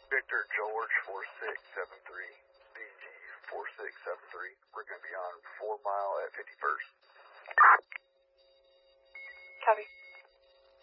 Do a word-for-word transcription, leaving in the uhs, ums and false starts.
Victor George four six seven three, D G four six seven three. We're going to be on four mile at fifty-first.